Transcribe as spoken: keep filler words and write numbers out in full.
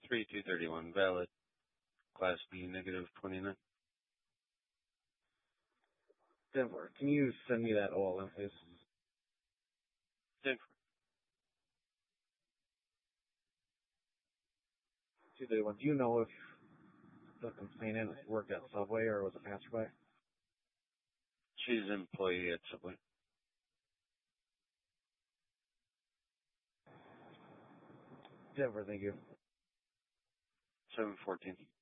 three two thirty-one, valid. Class B, negative twenty-nine. Denver, can you send me that all in, please? Denver. two thirty-one, do you know if the complainant worked at Subway or was a passerby? She's an employee at Subway. Denver, thank you. seven fourteen.